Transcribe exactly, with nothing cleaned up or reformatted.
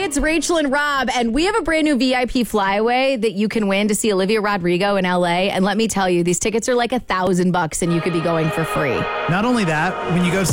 it's Rachel and Rob, and we have a brand new V I P flyaway that you can win to see Olivia Rodrigo in L A. And let me tell you, these tickets are like a thousand bucks, and you could be going for free. Not only that, when you go